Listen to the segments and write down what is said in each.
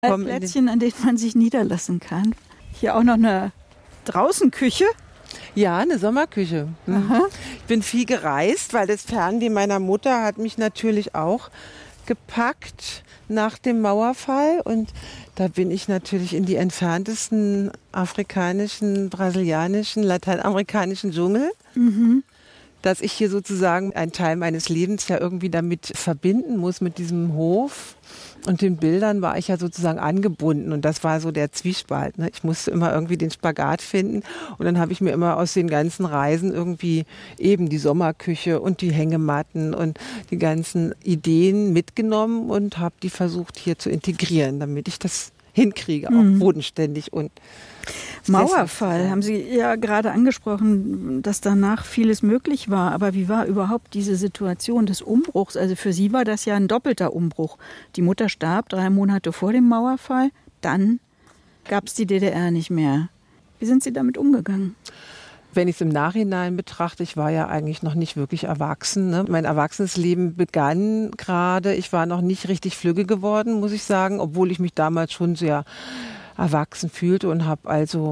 Plätzchen, an denen man sich niederlassen kann. Hier auch noch eine Draußenküche. Ja, eine Sommerküche. Ich bin viel gereist, weil das Fernweh meiner Mutter hat mich natürlich auch gepackt nach dem Mauerfall. Und da bin ich natürlich in die entferntesten afrikanischen, brasilianischen, lateinamerikanischen Dschungel. Dass ich hier sozusagen einen Teil meines Lebens ja irgendwie damit verbinden muss, mit diesem Hof. Und den Bildern war ich ja sozusagen angebunden und das war so der Zwiespalt. Ne? Ich musste immer irgendwie den Spagat finden und dann habe ich mir immer aus den ganzen Reisen irgendwie eben die Sommerküche und die Hängematten und die ganzen Ideen mitgenommen und habe die versucht hier zu integrieren, damit ich das hinkriege, auch bodenständig und Mauerfall, haben Sie ja gerade angesprochen, dass danach vieles möglich war. Aber wie war überhaupt diese Situation des Umbruchs? Also für Sie war das ja ein doppelter Umbruch. Die Mutter starb 3 Monate vor dem Mauerfall, dann gab es die DDR nicht mehr. Wie sind Sie damit umgegangen? Wenn ich es im Nachhinein betrachte, ich war ja eigentlich noch nicht wirklich erwachsen. Ne? Mein Erwachsenenleben begann gerade. Ich war noch nicht richtig flügge geworden, muss ich sagen, obwohl ich mich damals schon sehr erwachsen fühlte und habe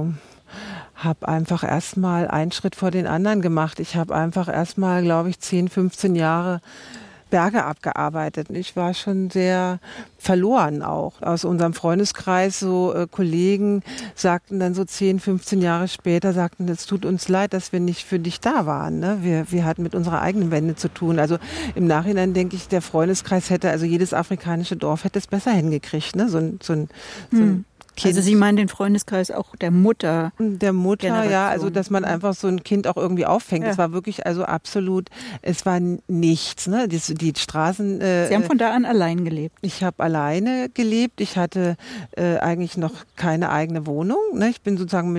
einfach erstmal einen Schritt vor den anderen gemacht. Ich habe einfach erstmal, glaube ich, 10, 15 Jahre Berge abgearbeitet. Ich war schon sehr verloren auch. Aus unserem Freundeskreis so Kollegen sagten dann so 10, 15 Jahre später, sagten, es tut uns leid, dass wir nicht für dich da waren. Ne? Wir hatten mit unserer eigenen Wende zu tun. Also im Nachhinein denke ich, der Freundeskreis hätte, also jedes afrikanische Dorf hätte es besser hingekriegt. Ne? So ein Kind. Also Sie meinen den Freundeskreis auch der Mutter? Der Mutter, ja, also dass man einfach so ein Kind auch irgendwie auffängt. Es war wirklich also absolut, es war nichts. Ne? Die Straßen. Sie haben von da an allein gelebt? Ich habe alleine gelebt. Ich hatte eigentlich noch keine eigene Wohnung. Ne? Ich bin sozusagen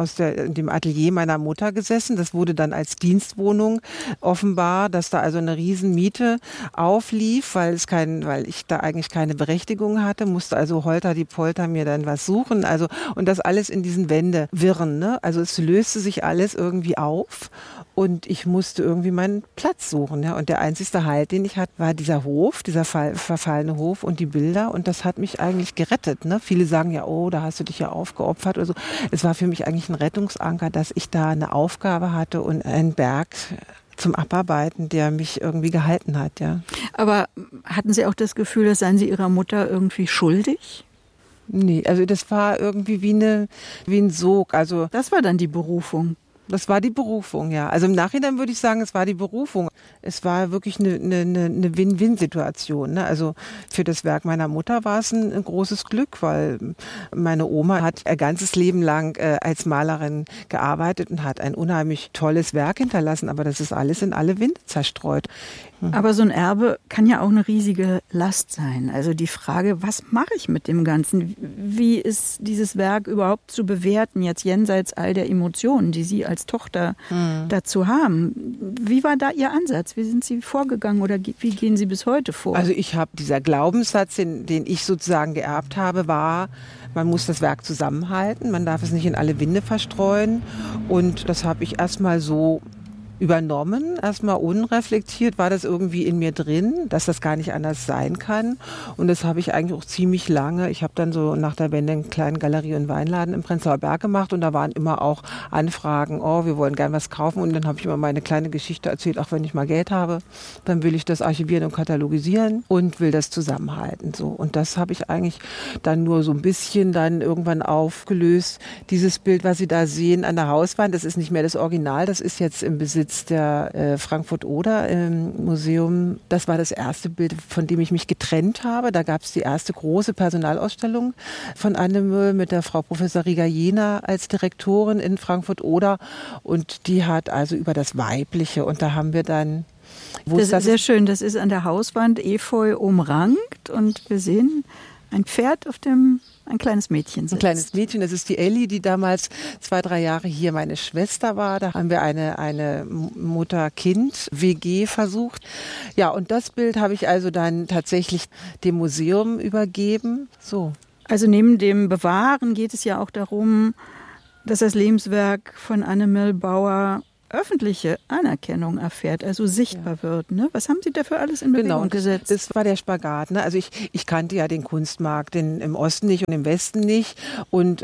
in dem Atelier meiner Mutter gesessen. Das wurde dann als Dienstwohnung offenbar, dass da also eine Riesenmiete auflief, weil ich da eigentlich keine Berechtigung hatte, musste also holter die Polter mir dann was suchen, also und das alles in diesen Wendewirren, ne? Also es löste sich alles irgendwie auf und ich musste irgendwie meinen Platz suchen, ja? Und der einzigste Halt, den ich hatte, war dieser Hof, dieser verfallene Hof und die Bilder und das hat mich eigentlich gerettet, ne? Viele sagen ja, oh, da hast du dich ja aufgeopfert oder so. Es war für mich eigentlich ein Rettungsanker, dass ich da eine Aufgabe hatte und einen Berg zum Abarbeiten, der mich irgendwie gehalten hat, ja. Aber hatten Sie auch das Gefühl, dass seien Sie Ihrer Mutter irgendwie schuldig? Nee, also das war irgendwie wie ein Sog. Also das war dann die Berufung. Das war die Berufung, ja. Also im Nachhinein würde ich sagen, es war die Berufung. Es war wirklich eine Win-Win-Situation. Ne? Also für das Werk meiner Mutter war es ein großes Glück, weil meine Oma hat ihr ganzes Leben lang als Malerin gearbeitet und hat ein unheimlich tolles Werk hinterlassen. Aber das ist alles in alle Winde zerstreut. Aber so ein Erbe kann ja auch eine riesige Last sein. Also die Frage, was mache ich mit dem Ganzen? Wie ist dieses Werk überhaupt zu bewerten, jetzt jenseits all der Emotionen, die Sie als Tochter dazu haben? Wie war da Ihr Ansatz? Wie sind Sie vorgegangen oder wie gehen Sie bis heute vor? Also dieser Glaubenssatz, den ich sozusagen geerbt habe, war, man muss das Werk zusammenhalten, man darf es nicht in alle Winde verstreuen. Und das habe ich erstmal so übernommen, erstmal unreflektiert, war das irgendwie in mir drin, dass das gar nicht anders sein kann. Und das habe ich eigentlich auch ziemlich lange. Ich habe dann so nach der Wende einen kleinen Galerie- und Weinladen im Prenzlauer Berg gemacht und da waren immer auch Anfragen, oh, wir wollen gern was kaufen. Und dann habe ich immer meine kleine Geschichte erzählt, auch wenn ich mal Geld habe, dann will ich das archivieren und katalogisieren und will das zusammenhalten. So. Und das habe ich eigentlich dann nur so ein bisschen dann irgendwann aufgelöst. Dieses Bild, was Sie da sehen an der Hauswand, das ist nicht mehr das Original, das ist jetzt im Besitz der Frankfurt-Oder im Museum. Das war das erste Bild, von dem ich mich getrennt habe. Da gab es die erste große Personalausstellung von Anne Möll mit der Frau Professor Rieger-Jena als Direktorin in Frankfurt-Oder. Und die hat also über das Weibliche. Und da haben wir dann... Das ist sehr schön. Das ist an der Hauswand Efeu umrankt. Und wir sehen ein Pferd auf dem... Ein kleines Mädchen sitzt. Ein kleines Mädchen, das ist die Elli, die damals 2, 3 Jahre hier meine Schwester war. Da haben wir eine Mutter-Kind-WG versucht. Ja, und das Bild habe ich also dann tatsächlich dem Museum übergeben. So. Also neben dem Bewahren geht es ja auch darum, dass das Lebenswerk von Anne Möll Bauer öffentliche Anerkennung erfährt, also sichtbar wird. Ne? Was haben Sie dafür alles in Bewegung gesetzt? Das war der Spagat. Ne? Also ich kannte ja den Kunstmarkt im Osten nicht und im Westen nicht. Und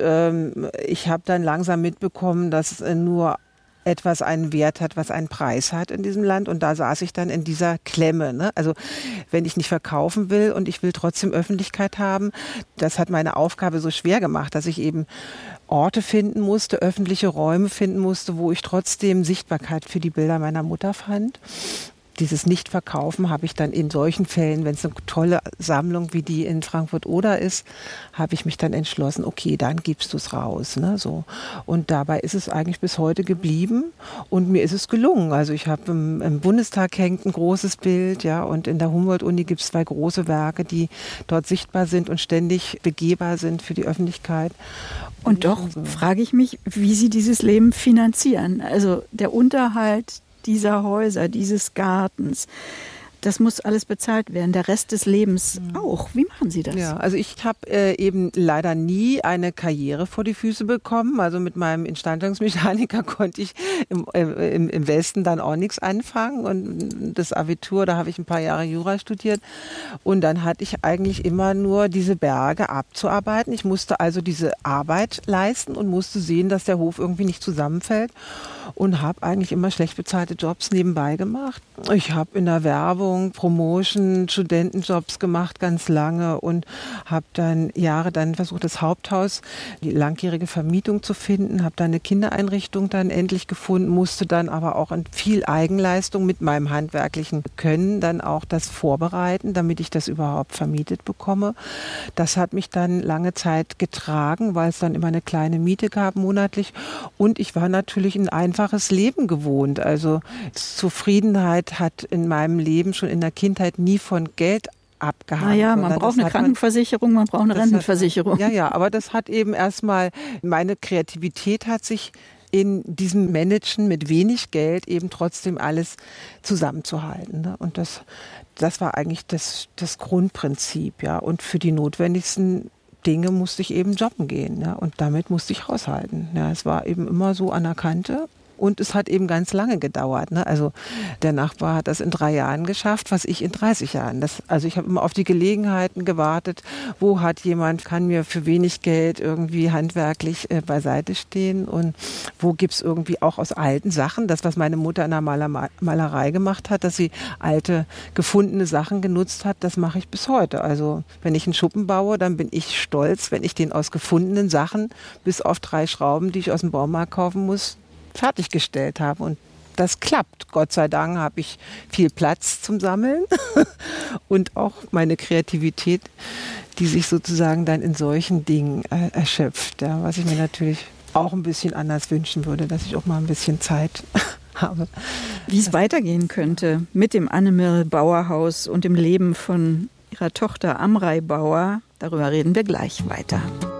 ich habe dann langsam mitbekommen, dass nur etwas einen Wert hat, was einen Preis hat in diesem Land. Und da saß ich dann in dieser Klemme. Ne? Also wenn ich nicht verkaufen will und ich will trotzdem Öffentlichkeit haben, das hat meine Aufgabe so schwer gemacht, dass ich eben Orte finden musste, öffentliche Räume finden musste, wo ich trotzdem Sichtbarkeit für die Bilder meiner Mutter fand. Dieses Nichtverkaufen habe ich dann in solchen Fällen, wenn es eine tolle Sammlung wie die in Frankfurt-Oder ist, habe ich mich dann entschlossen, okay, dann gibst du es raus. Ne, so. Und dabei ist es eigentlich bis heute geblieben und mir ist es gelungen. Also ich habe im Bundestag hängt ein großes Bild, ja, und in der Humboldt-Uni gibt es 2 große Werke, die dort sichtbar sind und ständig begehbar sind für die Öffentlichkeit. Und doch frage ich mich, wie Sie dieses Leben finanzieren. Also der Unterhalt dieser Häuser, dieses Gartens, das muss alles bezahlt werden, der Rest des Lebens auch. Wie machen Sie das? Ja, also ich habe eben leider nie eine Karriere vor die Füße bekommen. Also mit meinem Instandhaltungsmechaniker konnte ich im Westen dann auch nichts anfangen. Und das Abitur, da habe ich ein paar Jahre Jura studiert. Und dann hatte ich eigentlich immer nur diese Berge abzuarbeiten. Ich musste also diese Arbeit leisten und musste sehen, dass der Hof irgendwie nicht zusammenfällt. Und habe eigentlich immer schlecht bezahlte Jobs nebenbei gemacht. Ich habe in der Werbung, Promotion, Studentenjobs gemacht ganz lange und habe dann Jahre versucht, das Haupthaus, die langjährige Vermietung zu finden, habe dann eine Kindereinrichtung dann endlich gefunden, musste dann aber auch in viel Eigenleistung mit meinem handwerklichen Können dann auch das vorbereiten, damit ich das überhaupt vermietet bekomme. Das hat mich dann lange Zeit getragen, weil es dann immer eine kleine Miete gab monatlich und ich war natürlich ein einfaches Leben gewohnt. Also Zufriedenheit hat in meinem Leben schon in der Kindheit nie von Geld abgehangen. Naja, man braucht eine Krankenversicherung, man braucht eine Rentenversicherung. Ja, aber das hat eben erstmal, meine Kreativität hat sich in diesem Managen mit wenig Geld eben trotzdem alles zusammenzuhalten. Ne? Und das war eigentlich das Grundprinzip. Ja. Und für die notwendigsten Dinge musste ich eben jobben gehen. Ja. Und damit musste ich haushalten. Ja. Es war eben immer so an der Kante. Und es hat eben ganz lange gedauert. Ne? Also der Nachbar hat das in 3 Jahren geschafft, was ich in 30 Jahren. Also ich habe immer auf die Gelegenheiten gewartet, wo hat jemand, kann mir für wenig Geld irgendwie handwerklich beiseite stehen und wo gibt es irgendwie auch aus alten Sachen, das, was meine Mutter in der Malerei gemacht hat, dass sie alte, gefundene Sachen genutzt hat, das mache ich bis heute. Also wenn ich einen Schuppen baue, dann bin ich stolz, wenn ich den aus gefundenen Sachen, bis auf 3 Schrauben, die ich aus dem Baumarkt kaufen muss, fertiggestellt habe. Und das klappt. Gott sei Dank habe ich viel Platz zum Sammeln und auch meine Kreativität, die sich sozusagen dann in solchen Dingen erschöpft. Ja, was ich mir natürlich auch ein bisschen anders wünschen würde, dass ich auch mal ein bisschen Zeit habe. Wie es weitergehen könnte mit dem Annemil Bauer-Haus und dem Leben von ihrer Tochter Amrei Bauer, darüber reden wir gleich weiter.